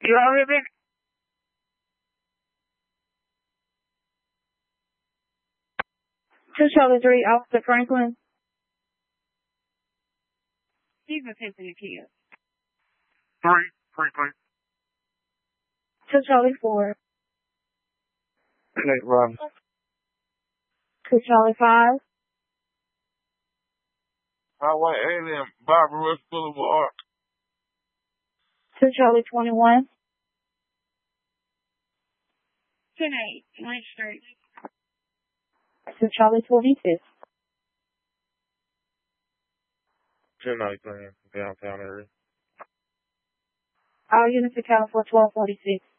You all hear me? Two Charlie 3, Officer Franklin. He's attempting to kill. 3, Franklin. Two Charlie 4. Nate Robinson. Two Charlie 5. Highway Alien, Barbara Rush Boulevard. Two Charlie 21. 10-8, Lynch Street. Two Charlie 46. 10-8, downtown area. All units accounted for 1246.